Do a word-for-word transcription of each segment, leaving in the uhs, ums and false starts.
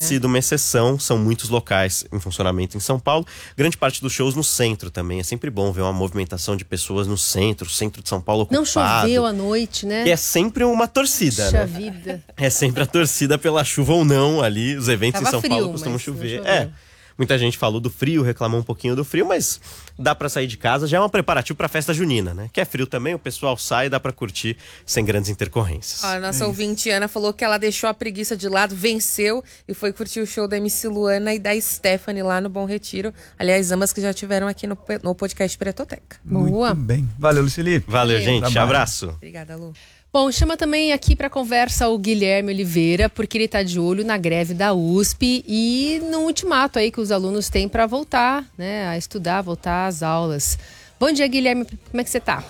sido uma exceção, são muitos locais em funcionamento em São Paulo, grande parte dos shows no centro também, é sempre bom ver uma movimentação de pessoas no centro, o centro de São Paulo ocupado. Não choveu à noite, né? E é sempre uma torcida, Puxa né? vida. É sempre a torcida pela chuva ou não ali, os eventos Tava em São frio, Paulo costumam mas não chover. choveu. É. Muita gente falou do frio, reclamou um pouquinho do frio, mas dá pra sair de casa, já é um preparativo pra festa junina, né? Que é frio também, o pessoal sai e dá pra curtir sem grandes intercorrências. Ó, a nossa é ouvinte Ana falou que ela deixou a preguiça de lado, venceu e foi curtir o show da M C Luana e da Stephanie lá no Bom Retiro. Aliás, ambas que já tiveram aqui no, no podcast Pretoteca. Boa. Muito bem. Valeu, Lucili. Valeu, gente. Trabalho. Abraço. Obrigada, Lu. Bom, chama também aqui para conversa o Guilherme Oliveira, porque ele está de olho na greve da U S P e no ultimato aí que os alunos têm para voltar, né, a estudar, voltar às aulas. Bom dia, Guilherme, como é que você tá?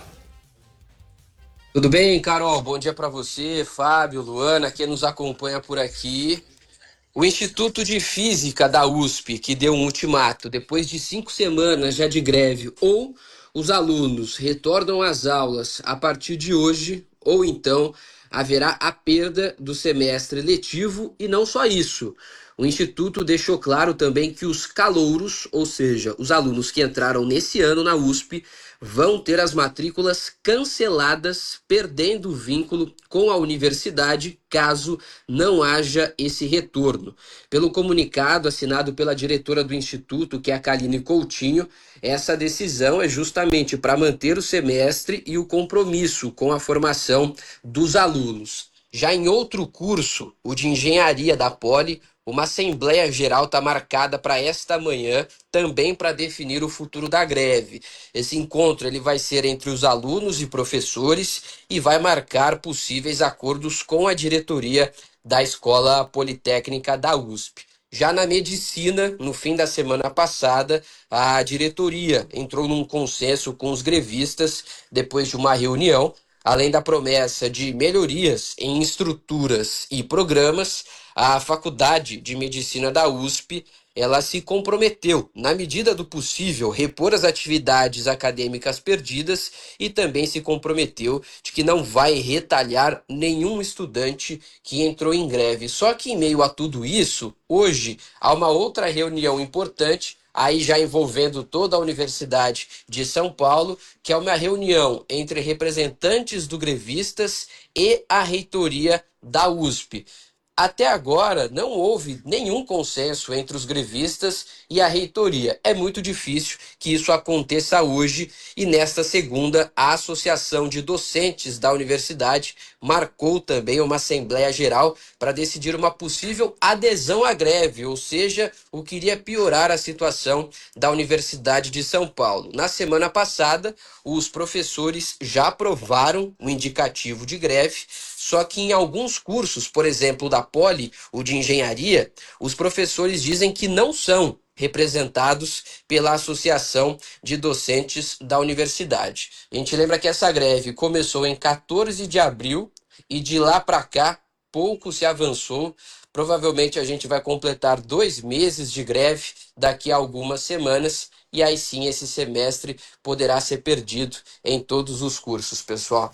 Tudo bem, Carol? Bom dia para você, Fábio, Luana, quem nos acompanha por aqui. O Instituto de Física da U S P, que deu um ultimato depois de cinco semanas já de greve, ou os alunos retornam às aulas a partir de hoje, ou então haverá a perda do semestre letivo e não só isso. O Instituto deixou claro também que os calouros, ou seja, os alunos que entraram nesse ano na U S P, vão ter as matrículas canceladas, perdendo o vínculo com a universidade, caso não haja esse retorno. Pelo comunicado assinado pela diretora do Instituto, que é a Kaline Coutinho, essa decisão é justamente para manter o semestre e o compromisso com a formação dos alunos. Já em outro curso, o de Engenharia da Poli, uma Assembleia Geral está marcada para esta manhã, também para definir o futuro da greve. Esse encontro ele vai ser entre os alunos e professores e vai marcar possíveis acordos com a diretoria da Escola Politécnica da U S P. Já na medicina, no fim da semana passada, a diretoria entrou num consenso com os grevistas depois de uma reunião. Além da promessa de melhorias em estruturas e programas, a Faculdade de Medicina da U S P ela se comprometeu, na medida do possível, repor as atividades acadêmicas perdidas e também se comprometeu de que não vai retalhar nenhum estudante que entrou em greve. Só que em meio a tudo isso, hoje há uma outra reunião importante, aí já envolvendo toda a Universidade de São Paulo, que é uma reunião entre representantes do grevistas e a reitoria da U S P. Até agora, não houve nenhum consenso entre os grevistas e a reitoria. É muito difícil que isso aconteça hoje e nesta segunda, a Associação de Docentes da Universidade marcou também uma Assembleia Geral para decidir uma possível adesão à greve, ou seja, o que iria piorar a situação da Universidade de São Paulo. Na semana passada, os professores já aprovaram o indicativo de greve, só que em alguns cursos, por exemplo, da Poli, o de Engenharia, os professores dizem que não são representados pela Associação de Docentes da Universidade. A gente lembra que essa greve começou em quatorze de abril e de lá para cá pouco se avançou. Provavelmente a gente vai completar dois meses de greve daqui a algumas semanas e aí sim esse semestre poderá ser perdido em todos os cursos, pessoal.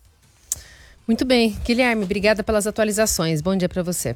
Muito bem, Guilherme, obrigada pelas atualizações. Bom dia para você.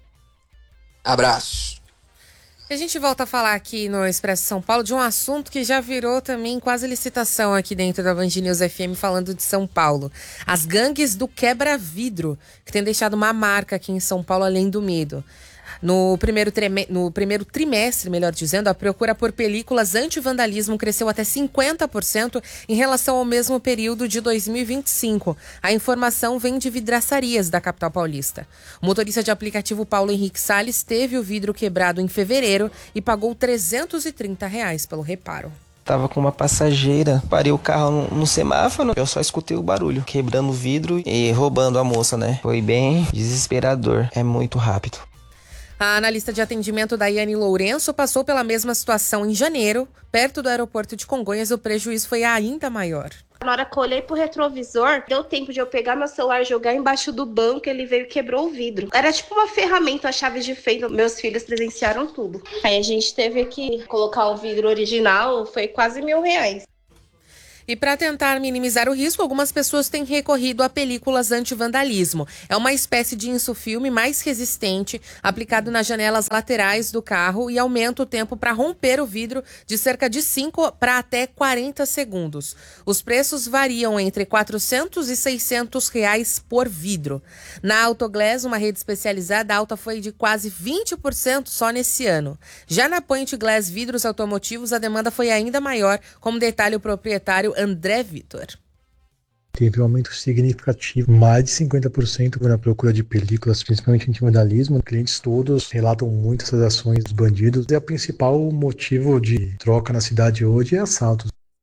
Abraço. A gente volta a falar aqui no Expresso São Paulo de um assunto que já virou também quase licitação aqui dentro da Band News F M, falando de São Paulo. As gangues do quebra-vidro, que tem deixado uma marca aqui em São Paulo além do medo. No primeiro, treme... no primeiro trimestre, melhor dizendo, a procura por películas anti-vandalismo cresceu até cinquenta por cento em relação ao mesmo período de dois mil e vinte e cinco. A informação vem de vidraçarias da capital paulista. O motorista de aplicativo Paulo Henrique Salles teve o vidro quebrado em fevereiro e pagou trezentos e trinta reais pelo reparo. Tava com uma passageira, parei o carro no, no semáforo, eu só escutei o barulho, quebrando o vidro e roubando a moça, né? Foi bem desesperador, é muito rápido. A analista de atendimento Daiane Lourenço passou pela mesma situação em janeiro. Perto do aeroporto de Congonhas, o prejuízo foi ainda maior. Na hora que eu olhei pro retrovisor, deu tempo de eu pegar meu celular, jogar embaixo do banco, ele veio e quebrou o vidro. Era tipo uma ferramenta, a chave de fenda. Meus filhos presenciaram tudo. Aí a gente teve que colocar o vidro original, foi quase mil reais. E para tentar minimizar o risco, algumas pessoas têm recorrido a películas anti-vandalismo. É uma espécie de insufilme mais resistente, aplicado nas janelas laterais do carro e aumenta o tempo para romper o vidro de cerca de cinco para até quarenta segundos. Os preços variam entre quatrocentos e seiscentos reais por vidro. Na Autoglass, uma rede especializada, a alta foi de quase vinte por cento só nesse ano. Já na Point Glass Vidros Automotivos, a demanda foi ainda maior, como detalha o proprietário André Vitor. Teve um aumento significativo, mais de cinquenta por cento na procura de películas, principalmente anti-vandalismo. Clientes todos relatam muito essas ações dos bandidos. E o principal motivo de troca na cidade hoje é assaltos.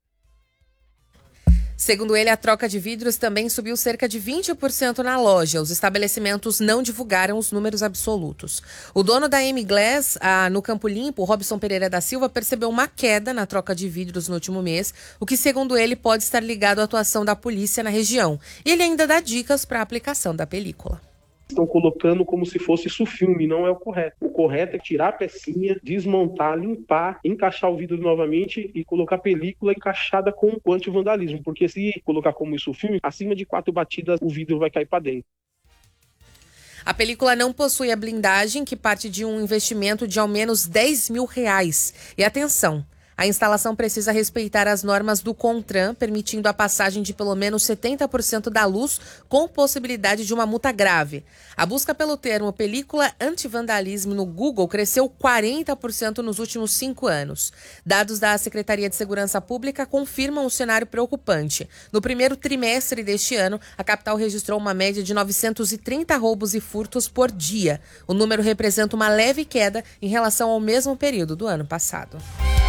Segundo ele, a troca de vidros também subiu cerca de vinte por cento na loja. Os estabelecimentos não divulgaram os números absolutos. O dono da M-Glass, ah, no Campo Limpo, Robson Pereira da Silva, percebeu uma queda na troca de vidros no último mês, o que, segundo ele, pode estar ligado à atuação da polícia na região. E ele ainda dá dicas para a aplicação da película. Estão colocando como se fosse sulfilme, não é o correto. O correto é tirar a pecinha, desmontar, limpar, encaixar o vidro novamente e colocar película encaixada com o anti-vandalismo, porque se colocar como sulfilme, acima de quatro batidas o vidro vai cair para dentro. A película não possui a blindagem, que parte de um investimento de ao menos dez mil reais. E atenção! A instalação precisa respeitar as normas do CONTRAN, permitindo a passagem de pelo menos setenta por cento da luz, com possibilidade de uma multa grave. A busca pelo termo película anti-vandalismo no Google cresceu quarenta por cento nos últimos cinco anos. Dados da Secretaria de Segurança Pública confirmam um cenário preocupante. No primeiro trimestre deste ano, a capital registrou uma média de novecentos e trinta roubos e furtos por dia. O número representa uma leve queda em relação ao mesmo período do ano passado.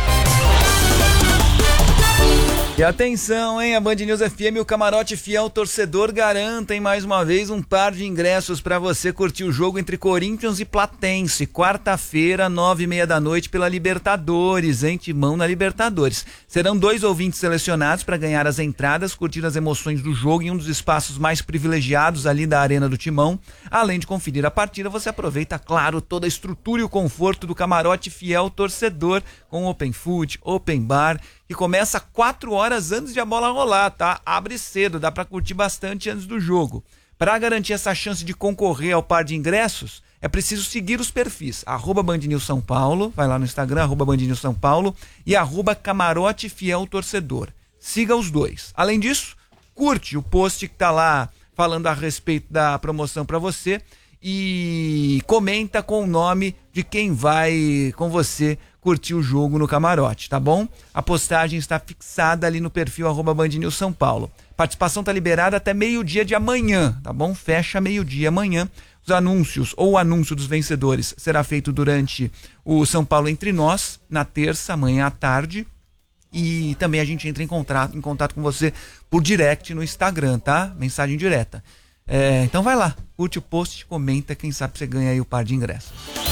E atenção, hein? A Band News F M e o Camarote Fiel Torcedor garantem mais uma vez um par de ingressos para você curtir o jogo entre Corinthians e Platense, quarta-feira, nove e meia da noite, pela Libertadores, hein? Timão na Libertadores. Serão dois ouvintes selecionados para ganhar as entradas, curtir as emoções do jogo em um dos espaços mais privilegiados ali da Arena do Timão. Além de conferir a partida, você aproveita, claro, toda a estrutura e o conforto do Camarote Fiel Torcedor, com Open Food, Open Bar, que começa quatro horas antes de a bola rolar, tá? Abre cedo, dá pra curtir bastante antes do jogo. Para garantir essa chance de concorrer ao par de ingressos, é preciso seguir os perfis, arroba Band News São Paulo, vai lá no Instagram, arroba Band News São Paulo, e arroba Camarote Fiel Torcedor. Siga os dois. Além disso, curte o post que tá lá falando a respeito da promoção para você e comenta com o nome de quem vai com você curtir o jogo no camarote, tá bom? A postagem está fixada ali no perfil arroba Band News São Paulo. Participação tá liberada até meio-dia de amanhã, tá bom? Fecha meio-dia amanhã. Os anúncios ou o anúncio dos vencedores será feito durante o São Paulo Entre Nós, na terça, amanhã à tarde. E também a gente entra em contato, em contato com você por direct no Instagram, tá? Mensagem direta. É, então vai lá, curte o post, comenta, quem sabe você ganha aí o par de ingressos.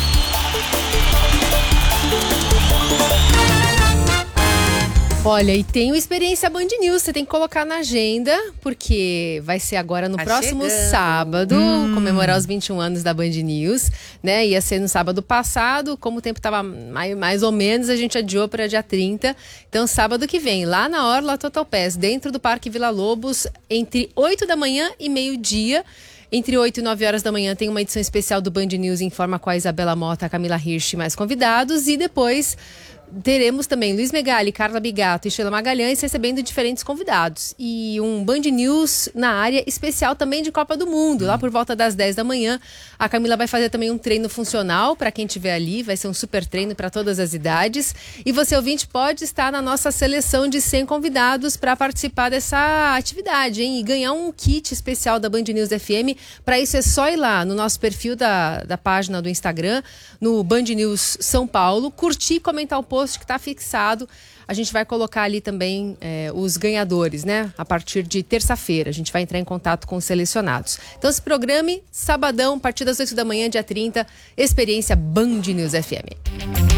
Olha, e tem o Experiência Band News, você tem que colocar na agenda, porque vai ser agora no tá próximo chegando. sábado, hum. comemorar os vinte e um anos da Band News, né? Ia ser no sábado passado, como o tempo tava mais, mais ou menos, a gente adiou para dia trinta. Então, sábado que vem, lá na Orla Total Pass, dentro do Parque Vila Lobos, entre oito da manhã e meio-dia. Entre oito e nove horas da manhã tem uma edição especial do Band News Informa com a Isabela Mota, a Camila Hirsch e mais convidados. E depois teremos também Luiz Megali, Carla Bigato e Sheila Magalhães recebendo diferentes convidados. E um Band News na área especial também de Copa do Mundo. Lá por volta das dez da manhã, a Camila vai fazer também um treino funcional para quem estiver ali. Vai ser um super treino para todas as idades. E você, ouvinte, pode estar na nossa seleção de cem convidados para participar dessa atividade, hein? E ganhar um kit especial da Band News F M. Para isso é só ir lá no nosso perfil da, da página do Instagram, no Band News São Paulo, curtir e comentar o post que está fixado. A gente vai colocar ali também é, os ganhadores, né? A partir de terça-feira. A gente vai entrar em contato com os selecionados. Então se programe, sabadão, a partir das oito da manhã, dia trinta, Experiência Band News F M.